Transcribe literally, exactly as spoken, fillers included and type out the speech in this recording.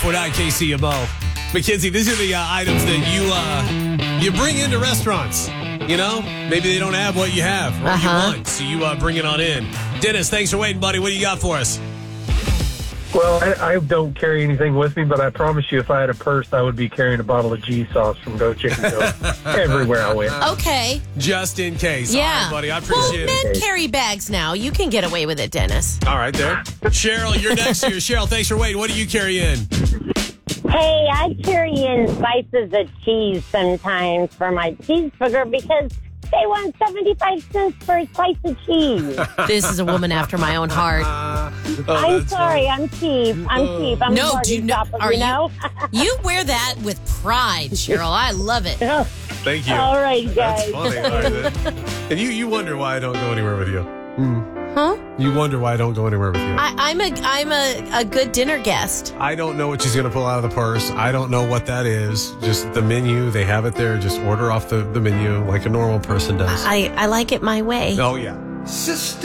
For nine K C M O. Mackenzie, these are the uh, items that you uh, you bring into restaurants. You know, maybe they don't have what you have or Uh-huh. you want, so you uh, bring it on in. Dennis, thanks for waiting, buddy. What do you got for us? Well, I, I don't carry anything with me, but I promise you, if I had a purse, I would be carrying a bottle of G sauce from Go Chicken Go everywhere I went. Okay. Just in case. Yeah. All right, buddy. I Well, appreciate it. men carry bags now. You can get away with it, Dennis. All right, there. Cheryl, you're next here. Cheryl, thanks for waiting. What do you carry in? Hey, I carry in slices of cheese sometimes for my cheeseburger because they want seventy-five cents for a slice of cheese. This is a woman after my own heart. Oh, I'm that's sorry, I'm cheap. I'm cheap. I'm No, a do you bargain know- shopper, are you you- know? You wear that with pride, Cheryl. I love it. Thank you. All right, That's guys. funny. All right, then. And you, you wonder why I don't go anywhere with you. Huh? You wonder why I don't go anywhere with you. I, I'm a I'm a, a good dinner guest. I don't know what she's going to pull out of the purse. I don't know what that is. Just the menu. They have it there. Just order off the, the menu like a normal person does. I, I like it my way. Oh, yeah.